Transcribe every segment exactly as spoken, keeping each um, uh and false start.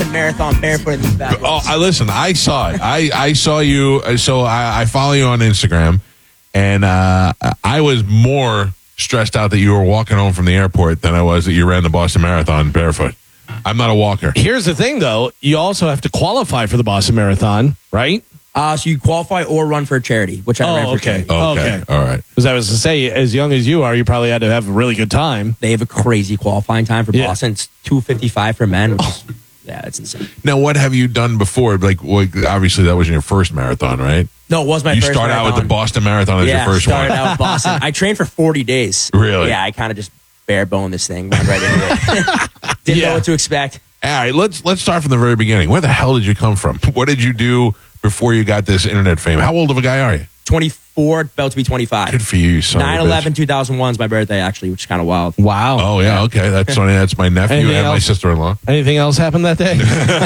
Boston Marathon barefoot in these bad boys. Oh, I listen. I saw it. I, I saw you. So I, I follow you on Instagram, and uh, I was more stressed out that you were walking home from the airport than I was that you ran the Boston Marathon barefoot. I'm not a walker. Here's the thing, though. You also have to qualify for the Boston Marathon, right? Uh, so you qualify or run for a charity, which I Oh, ran for okay. charity. Okay. Okay. All right. Because I was to say, as young as you are, you probably had to have a really good time. They have a crazy qualifying time for Yeah. Boston. It's two fifty-five for men. Which is, yeah, it's insane. Now, what have you done before? Like, well, obviously, that wasn't your first marathon, right? No, it was my You first start out with marathon. the Boston Marathon as yeah, your first started one. out with Boston. I trained for forty days. Really? Yeah, I kind of just bare bone this thing, went right into it. Didn't Yeah. know what to expect. All right, let's let's start from the very beginning. Where the hell did you come from? What did you do before you got this internet fame? How old of a guy are you? twenty-four, about to be twenty-five. Good for you, you son of a nine bitch. eleven two thousand one is my birthday, actually, which is kind of wild. Wow. Oh yeah, okay. That's funny. That's my nephew Anything and my else? sister-in-law. Anything else happened that day?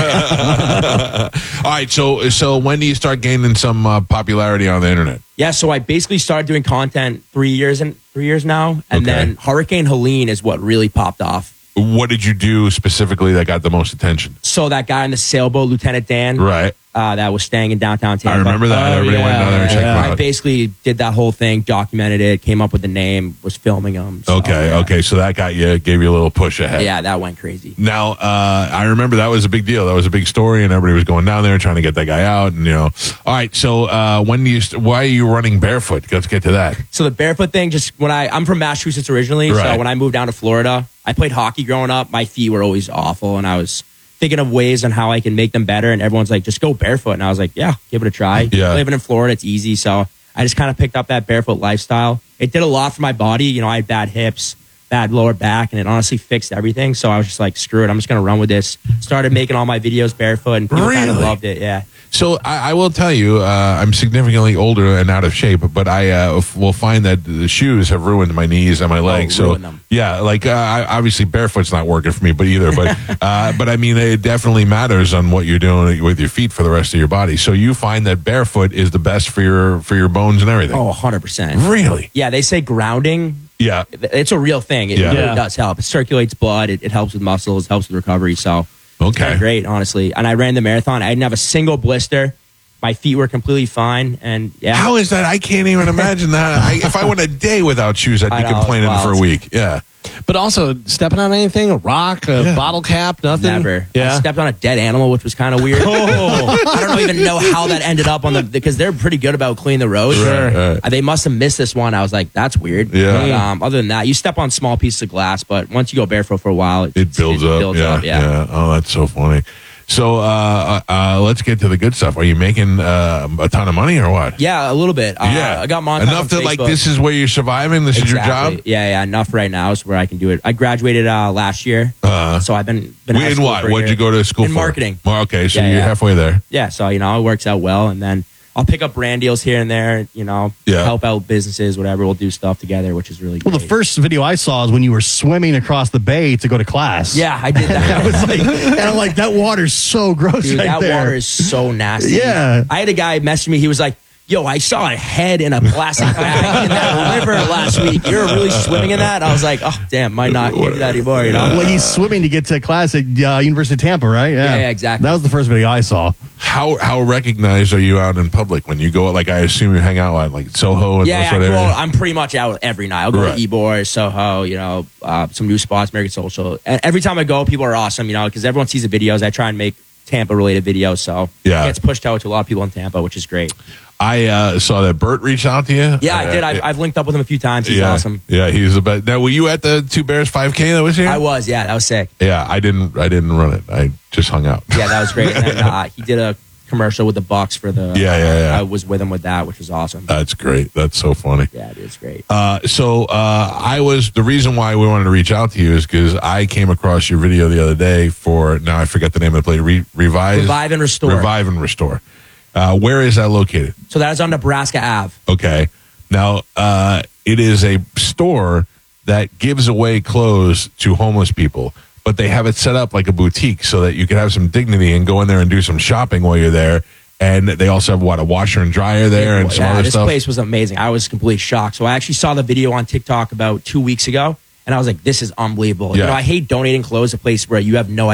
All right, so so when do you start gaining some uh, popularity on the internet? Yeah, so I basically started doing content three years and three years now, and Okay. then Hurricane Helene is what really popped off. What did you do specifically that got the most attention? So that guy on the sailboat, Lieutenant Dan, Right. uh, that was staying in downtown Tampa. I remember that. Oh, Everybody went yeah, down there and checked yeah. him I out. basically did that whole thing, documented it, came up with the name, was filming them. So, Okay, yeah. okay. So that got you, gave you a little push ahead. Yeah, that went crazy. Now, uh, I remember that was a big deal. That was a big story, and everybody was going down there trying to get that guy out. And you know, all right. So, uh, when do you? St- why are you running barefoot? Let's get to that. So the barefoot thing, just when I, I'm from Massachusetts originally, Right. so when I moved down to Florida, I played hockey growing up. My feet were always awful, and I was thinking of ways on how I can make them better. And everyone's like, just go barefoot. And I was like, yeah, give it a try. Yeah. Living in Florida, it's easy. So I just kind of picked up that barefoot lifestyle. It did a lot for my body. You know, I had bad hips, bad lower back, and it honestly fixed everything. So I was just like, screw it, I'm just going to run with this. Started making all my videos barefoot, and people kind of Really? loved it. Yeah. So I, I will tell you, uh, I'm significantly older and out of shape, but I uh, f- will find that the shoes have ruined my knees and my legs. so ruined them. yeah, like uh, I, obviously barefoot's not working for me, but either. But uh, but I mean, it definitely matters on what you're doing with your feet for the rest of your body. So you find that barefoot is the best for your for your bones and everything. Oh, one hundred percent. Really? Yeah, they say grounding. Yeah. It's a real thing. It Yeah. really Yeah. does help. It circulates blood. It, it helps with muscles. Helps with recovery. So it's Okay. been great, honestly. And I ran the marathon. I didn't have a single blister. My feet were completely fine. And yeah, How is that? I can't even imagine that. I, if I went a day without shoes, I'd be I know, complaining it's for a wild. week. Yeah. But also, stepping on anything, a rock, a Yeah. bottle cap, nothing? never. I Yeah. stepped on a dead animal, which was kind of weird. Oh. I don't even know how that ended up on the because they're pretty good about cleaning the road. Right, right. Uh, They must have missed this one. I was like, that's weird. Yeah. But, um, other than that, you step on small pieces of glass, but once you go barefoot for a while, it, It builds, up. builds yeah, up. Yeah. yeah. Oh, that's so funny. So uh, uh, let's get to the good stuff. Are you making uh, a ton of money or what? Yeah, a little bit. Uh, yeah. I got monetized enough on that like Facebook. this is where you're surviving. This is your Exactly. job. Yeah, yeah, enough right now is where I can do it. I graduated uh, last year, Uh, so I've been been out of in school what? for a What'd year. you go to school In for? marketing. Well, okay, so Yeah, you're yeah. halfway there. Yeah, so you know it works out well, and then I'll pick up brand deals here and there. You know, Yeah. help out businesses, whatever. We'll do stuff together, which is really Well, great. the first video I saw is when you were swimming across the bay to go to class. Yeah, I did that. I was like, and I'm like, that water's so gross Dude, right that there. water is so nasty. Yeah. I had a guy message me. He was like, yo, I saw a head in a plastic bag in that river last week. You're really swimming in that? I was like, oh, damn, might not do that anymore, you know? Well, he's swimming to get to class at uh, University of Tampa, right? Yeah, yeah, exactly. That was the first video I saw. How how recognized are you out in public when you go? Like I assume you hang out at like Soho and Yeah, those yeah, sort of well, areas? I'm pretty much out every night. I'll go Right. to Ybor, Soho, you know, uh, some new spots, American Social. And every time I go, people are awesome, you know, because everyone sees the videos. I try and make Tampa-related videos, so Yeah. it gets pushed out to a lot of people in Tampa, which is great. I uh, saw that Bert reached out to you. Yeah, I Uh, did. I've, I've linked up with him a few times. He's yeah, awesome. Yeah, he's the best. Now, were you at the Two Bears five K that was here? I was, yeah, that was sick. Yeah, I didn't. I didn't run it. I just hung out. Yeah, that was great. And then uh, he did a commercial with the Bucks for the. Yeah, yeah, yeah. I was with him with that, which was awesome. That's great. That's so funny. Yeah, it is great. Uh, so uh, I was the reason why we wanted to reach out to you is because I came across your video the other day for now I forget the name of the place. Re- Revise, Revive and Restore. Revive and Restore. Uh, where is that located? So that is on Nebraska Avenue. Okay. Now uh, it is a store that gives away clothes to homeless people, but they have it set up like a boutique so that you can have some dignity and go in there and do some shopping while you're there. And they also have what a washer and dryer there and some yeah, other this stuff. place was amazing. I was completely shocked. So I actually saw the video on TikTok about two weeks ago, and I was like, "This is unbelievable." Yeah. You know, I hate donating clothes to a place where you have no